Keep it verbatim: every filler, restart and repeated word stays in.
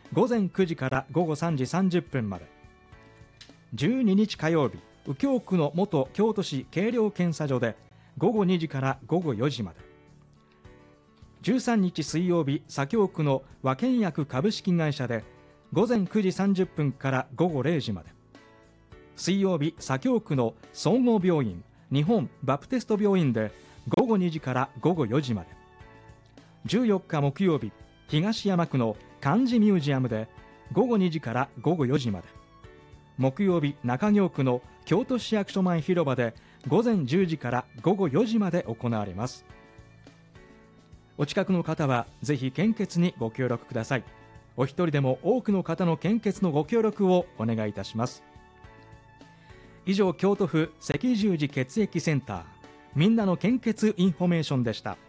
午前くじから午後さんじさんじゅっぷんまで。じゅうににち火曜日、右京区の元京都市計量検査所で午後にじから午後よじまで。じゅうさんにち水曜日、左京区の和健薬株式会社で午前くじさんじゅっぷんから午後れいじまで。水曜日、左京区の総合病院日本バプテスト病院で午後にじから午後よじまで。じゅうよっか木曜日、東山区の漢字ミュージアムで午後にじから午後よじまで。木曜日、中京区の京都市役所前広場で午前じゅうじから午後よじまで行われます。お近くの方はぜひ献血にご協力ください。お一人でも多くの方の献血のご協力をお願いいたします。以上、京都府赤十字血液センターみんなの献血インフォメーションでした。